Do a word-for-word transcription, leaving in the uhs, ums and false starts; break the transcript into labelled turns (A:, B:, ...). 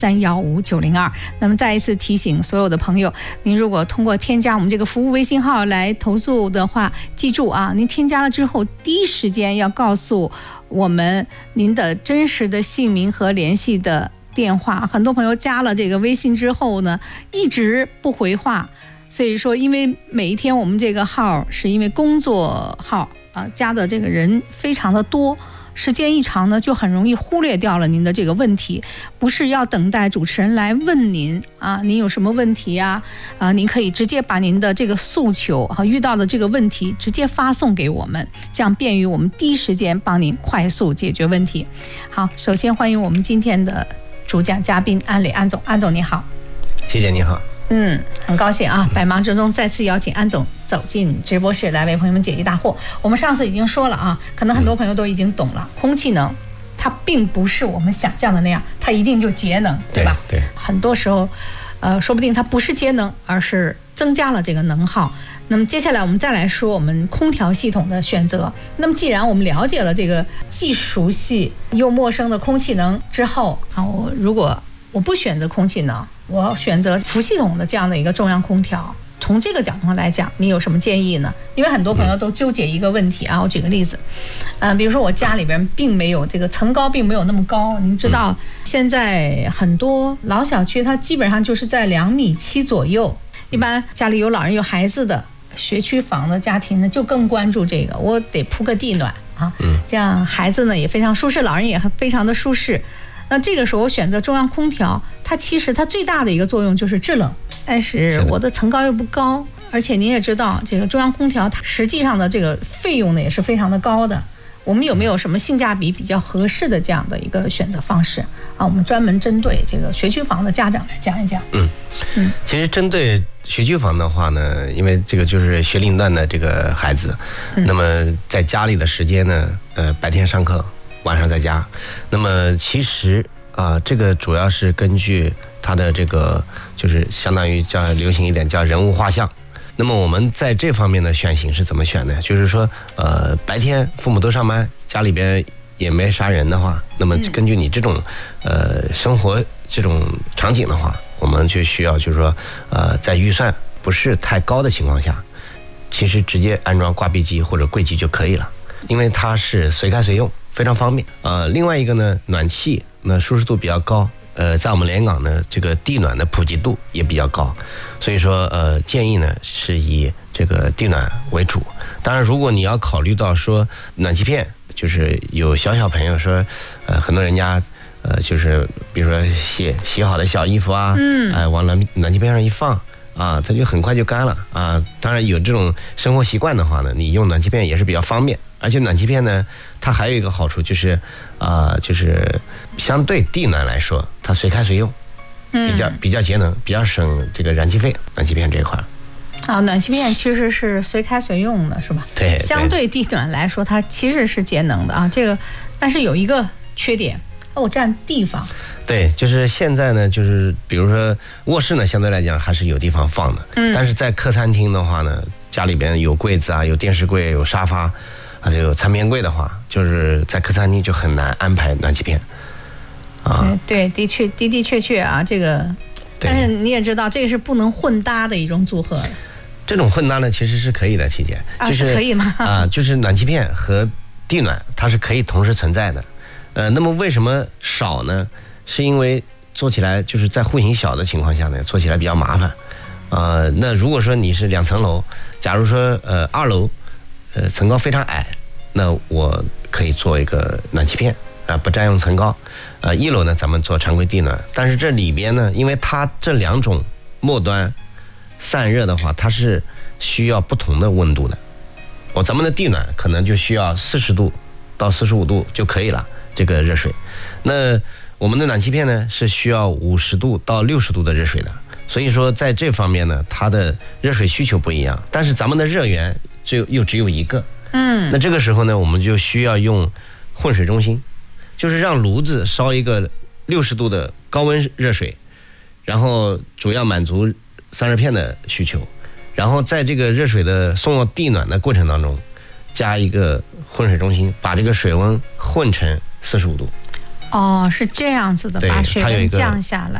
A: 三幺五九零二。那么再一次提醒所有的朋友，您如果通过添加我们这个服务微信号来投诉的话，记住啊，您添加了之后，第一时间要告诉我们您的真实的姓名和联系的电话。很多朋友加了这个微信之后呢，一直不回话，所以说因为每一天我们这个号是因为工作号啊，加的这个人非常的多，时间一长呢，就很容易忽略掉了您的这个问题。不是要等待主持人来问您啊，您有什么问题呀？啊，您可以直接把您的这个诉求和遇到的这个问题直接发送给我们，这样便于我们第一时间帮您快速解决问题。好，首先欢迎我们今天的主讲嘉宾安磊安总。安总你好。
B: 谢谢，你好。
A: 嗯，很高兴啊，百忙之中再次邀请安总走进直播室来为朋友们解疑大惑。我们上次已经说了啊，可能很多朋友都已经懂了，空气能它并不是我们想象的那样，它一定就节能，对吧？
B: 对，对
A: 很多时候呃，说不定它不是节能，而是增加了这个能耗。那么接下来我们再来说我们空调系统的选择。那么既然我们了解了这个既熟悉又陌生的空气能之后啊，我如果我不选择空气能，我选择氟系统的这样的一个中央空调，从这个角度上来讲，你有什么建议呢？因为很多朋友都纠结一个问题啊，我举个例子，嗯、呃，比如说我家里边并没有这个层高并没有那么高，您知道现在很多老小区它基本上就是在两米七左右，一般家里有老人有孩子的学区房的家庭呢，就更关注这个，我得铺个地暖啊，这样孩子呢也非常舒适，老人也非常的舒适。那这个时候我选择中央空调，它其实它最大的一个作用就是制冷，但是我的层高又不高，而且您也知道这个中央空调它实际上的这个费用呢也是非常的高的。我们有没有什么性价比比较合适的这样的一个选择方式啊？我们专门针对这个学区房的家长来讲一讲。
B: 嗯嗯，其实针对学区房的话呢，因为这个就是学龄段的这个孩子，嗯、那么在家里的时间呢，呃，白天上课，晚上在家，那么其实啊、呃，这个主要是根据它的这个，就是相当于叫流行一点叫人物画像。那么我们在这方面的选型是怎么选呢？就是说，呃，白天父母都上班，家里边也没啥人的话，那么根据你这种呃生活这种场景的话，我们就需要就是说，呃，在预算不是太高的情况下，其实直接安装挂壁机或者柜机就可以了，因为它是随开随用。非常方便。呃，另外一个呢，暖气那舒适度比较高，呃，在我们连港呢，这个地暖的普及度也比较高，所以说呃，建议呢是以这个地暖为主。当然，如果你要考虑到说暖气片，就是有小小朋友说，呃，很多人家呃，就是比如说洗洗好的小衣服啊，嗯，哎、呃，往暖暖气片上一放。啊，它就很快就干了啊！当然有这种生活习惯的话呢，你用暖气片也是比较方便。而且暖气片呢，它还有一个好处就是，啊、呃，就是相对地暖来说，它随开随用，比较比较节能，比较省这个燃气费。暖气片这一块，
A: 啊，暖气片其实是随开随用的，是吧？
B: 对，
A: 相对地暖来说，它其实是节能的啊。这个，但是有一个缺点，哦，占地方。
B: 对，就是现在呢，就是比如说卧室呢，相对来讲还是有地方放的，嗯，但是在客餐厅的话呢，家里边有柜子啊，有电视柜，有沙发，还有餐边柜的话，就是在客餐厅就很难安排暖气片，啊，
A: 嗯、对，的确的的确确啊，这个，但是你也知道，这个是不能混搭的一种组合。
B: 这种混搭呢，其实是可以的，琪姐，
A: 啊，
B: 就是
A: 可以吗？
B: 啊，就是暖气片和地暖它是可以同时存在的，呃，那么为什么少呢？是因为做起来就是在户型小的情况下呢，做起来比较麻烦，呃，那如果说你是两层楼，假如说呃二楼，呃层高非常矮，那我可以做一个暖气片啊、呃，不占用层高，呃一楼呢咱们做常规地暖，但是这里边呢，因为它这两种末端散热的话，它是需要不同的温度的，我、哦、咱们的地暖可能就需要四十度到四十五度就可以了，这个热水，那我们的暖气片呢是需要五十度到六十度的热水的，所以说在这方面呢，它的热水需求不一样，但是咱们的热源就又只有一个，嗯，那这个时候呢，我们就需要用混水中心，就是让炉子烧一个六十度的高温热水，然后主要满足散热片的需求，然后在这个热水的送到地暖的过程当中，加一个混水中心，把这个水温混成四十五度。
A: 哦，是这样子的，
B: 对
A: 把水温
B: 它有一个
A: 降下来。